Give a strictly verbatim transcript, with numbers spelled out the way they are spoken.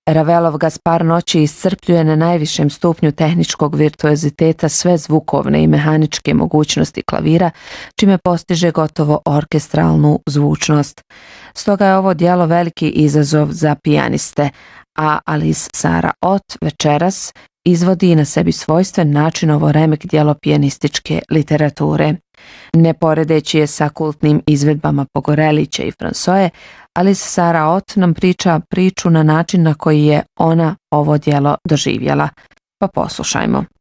Ravelov Gaspar noći iscrpljuje na najvišem stupnju tehničkog virtuoziteta sve zvukovne i mehaničke mogućnosti klavira, čime postiže gotovo orkestralnu zvučnost. Stoga je ovo djelo veliki izazov za pijaniste, a Alice Sara Ott večeras izvodi na sebi svojstven način ovo remek djelo pijanističke literature. Ne poredeći je sa kultnim izvedbama Pogorelića i Fransoe, Alice Sara Ott nam priča priču na način na koji je ona ovo djelo doživjela. Pa poslušajmo.